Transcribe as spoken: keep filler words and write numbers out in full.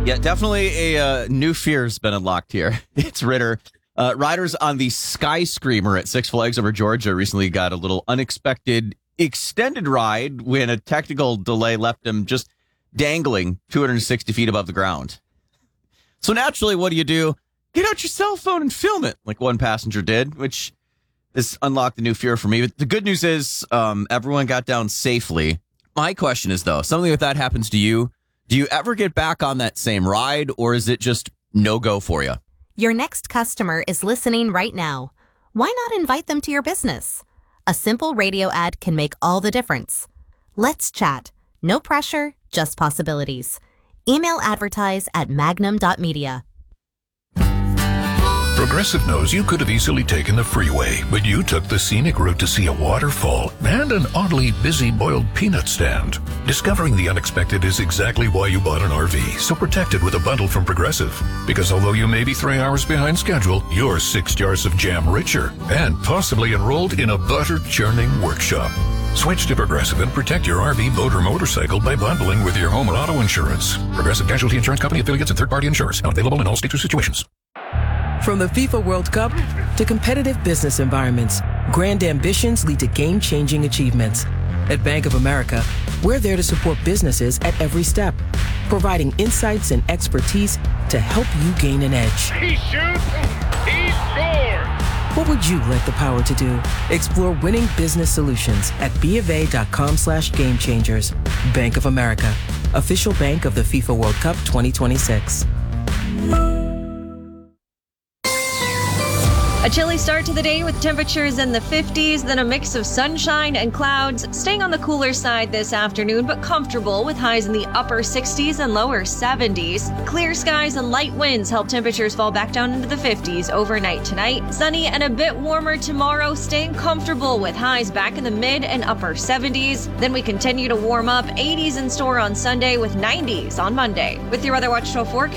Yeah, definitely a uh, new fear has been unlocked here. It's Ritter. Uh, riders on the Sky Screamer at Six Flags over Georgia recently got a little unexpected extended ride when a technical delay left them just dangling two hundred sixty feet above the ground. So naturally, what do you do? Get out your cell phone and film it, like one passenger did, which has unlocked a new fear for me. But the good news is um, everyone got down safely. My question is, though, something like that happens to you, do you ever get back on that same ride, or is it just no-go for you? Your next customer is listening right now. Why not invite them to your business? A simple radio ad can make all the difference. Let's chat. No pressure, just possibilities. Email advertise at magnum dot media. Progressive knows you could have easily taken the freeway, but you took the scenic route to see a waterfall and an oddly busy boiled peanut stand. Discovering the unexpected is exactly why you bought an R V, so protect it with a bundle from Progressive. Because although you may be three hours behind schedule, you're six jars of jam richer and possibly enrolled in a butter churning workshop. Switch to Progressive and protect your R V, boat, or motorcycle by bundling with your home and auto insurance. Progressive Casualty Insurance Company, affiliates, and third-party insurers. Not available in all states or situations. From the FIFA World Cup to competitive business environments, grand ambitions lead to game-changing achievements. At Bank of America, we're there to support businesses at every step, providing insights and expertise to help you gain an edge. He shoots, he scores! What would you like the power to do? Explore winning business solutions at bofa.com slash game changers. Bank of America, official bank of the FIFA World Cup twenty twenty-six. A chilly start to the day with temperatures in the fifties, then a mix of sunshine and clouds, staying on the cooler side this afternoon, but comfortable with highs in the upper sixties and lower seventies. Clear skies and light winds help temperatures fall back down into the fifties overnight tonight. Sunny and a bit warmer tomorrow, staying comfortable with highs back in the mid and upper seventies. Then we continue to warm up, eighties in store on Sunday with nineties on Monday. With your Weather Watch twelve forecast.